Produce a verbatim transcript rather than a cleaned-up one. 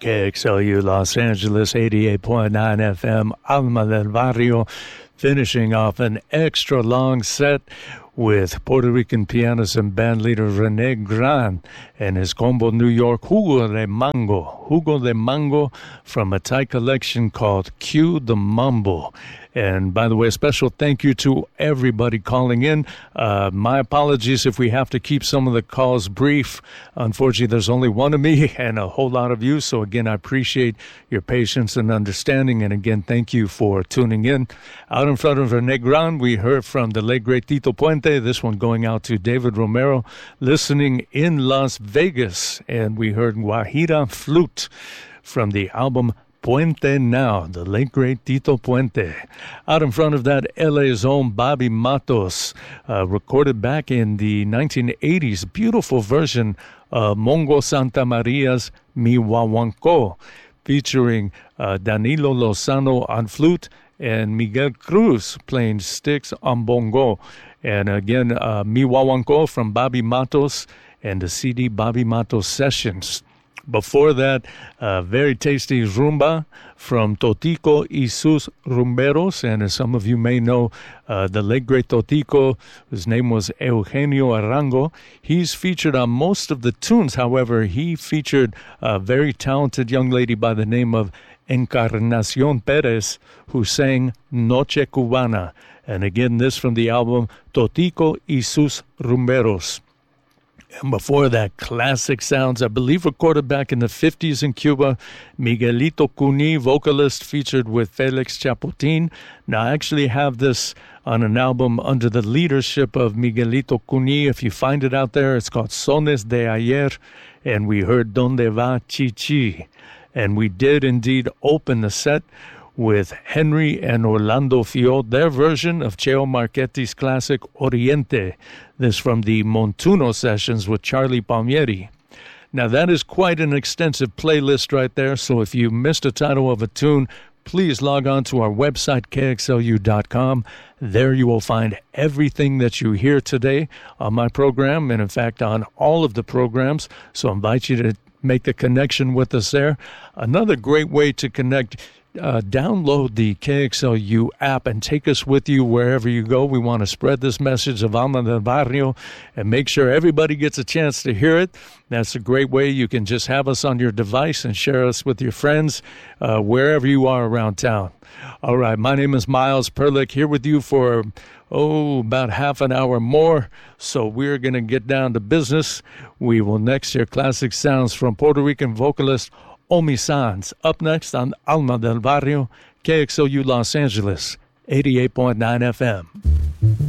K X L U Los Angeles, eighty-eight point nine F M, Alma del Barrio, finishing off an extra long set with Puerto Rican pianist and band leader Rene Gran and his combo New York Jugo de Mango. Jugo de Mango from a Thai collection called Cue the Mambo. And by the way, a special thank you to everybody calling in. Uh, my apologies if we have to keep some of the calls brief. Unfortunately, there's only one of me and a whole lot of you. So again, I appreciate your patience and understanding. And again, thank you for tuning in. Out in front of Rene Gran, we heard from the late great Tito Puente. This one going out to David Romero, listening in Las Vegas. And we heard Guajira Flute from the album Puente Now, the late great Tito Puente. Out in front of that, L A's own Bobby Matos, uh, recorded back in the nineteen eighties, beautiful version of Mongo Santa Maria's Mi Wawanko, featuring uh, Danilo Lozano on flute and Miguel Cruz playing sticks on bongo. And again, uh, Mi Wawanko from Bobby Matos and the C D Bobby Matos Sessions. Before that, uh, very tasty rumba from Totico y sus Rumberos. And as some of you may know, uh, the late great Totico, whose name was Eugenio Arango, he's featured on most of the tunes. However, he featured a very talented young lady by the name of Encarnacion Perez, who sang Noche Cubana. And again, this from the album Totico y sus Rumberos. And before that, classic sounds, I believe recorded back in the fifties in Cuba, Miguelito Cuní, vocalist, featured with Felix Chapotin. Now, I actually have this on an album under the leadership of Miguelito Cuní. If you find it out there, it's called Sones de Ayer, and we heard Donde Va Chichi. And we did indeed open the set with Henry and Orlando Fiot, their version of Cheo Marchetti's classic Oriente. This from the Montuno sessions with Charlie Palmieri. Now, that is quite an extensive playlist right there, so if you missed a title of a tune, please log on to our website, K X L U dot com. There you will find everything that you hear today on my program, and in fact on all of the programs, so I invite you to make the connection with us there. Another great way to connect, Uh, download the K X L U app and take us with you wherever you go. We want to spread this message of Alma del Barrio and make sure everybody gets a chance to hear it. That's a great way. You can just have us on your device and share us with your friends uh, wherever you are around town. All right, my name is Miles Perlick, here with you for, oh, about half an hour more. So we're going to get down to business. We will next hear classic sounds from Puerto Rican vocalist Omi Sanz. Up next on Alma del Barrio, K X L U Los Angeles, eighty-eight point nine F M.